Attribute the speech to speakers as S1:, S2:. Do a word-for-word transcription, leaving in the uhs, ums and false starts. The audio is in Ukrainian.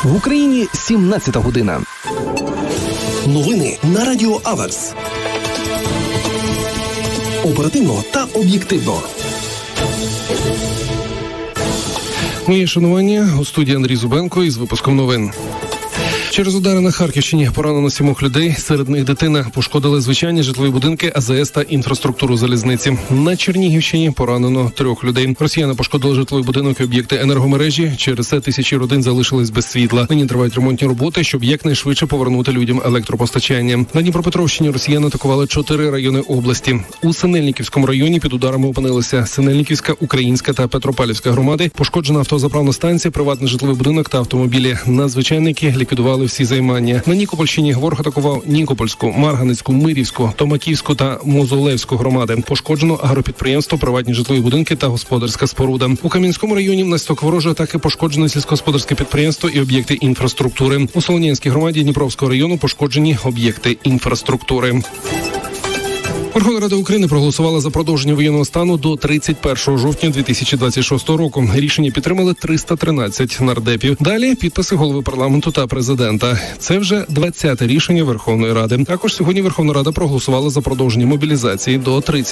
S1: В Україні сімнадцята година.
S2: Новини на Радіо Аверс. Оперативно та об'єктивно.
S3: Моє шанування, у студії Андрій Зубенко із випуском новин. Через удари на Харківщині поранено сімох людей, серед них дитина. Пошкодили звичайні житлові будинки, а зе ес та інфраструктуру залізниці. На Чернігівщині поранено трьох людей. Росіяни пошкодили житловий будинок і об'єкти енергомережі. Через це тисячі родин залишились без світла. Нині тривають ремонтні роботи, щоб якнайшвидше повернути людям електропостачання. На Дніпропетровщині росіяни атакували чотири райони області. У Синельниківському районі під ударами опинилися Синельниківська, Українська та Петропавлівська громади. Пошкоджена автозаправна станція, приватний житловий будинок та автомобілі. Надзвичайники ліквідували всі займання. На Нікопольщині ворог атакував Нікопольську, Марганецьку, Мирівську, Томаківську та Мозолевську громади. Пошкоджено агропідприємство, приватні житлові будинки та господарська споруда. У Кам'янському районі внаслідок ворожої атаки пошкоджено сільськогосподарське підприємство і об'єкти інфраструктури. У Солонянській громаді Дніпровського району пошкоджені об'єкти інфраструктури. Верховна Рада України проголосувала за продовження воєнного стану до тридцять першого жовтня дві тисячі двадцять шостого року. Рішення підтримали триста тринадцять нардепів. Далі підписи голови парламенту та президента. Це вже двадцяте рішення Верховної Ради. Також сьогодні Верховна Рада проголосувала за продовження мобілізації до тридцять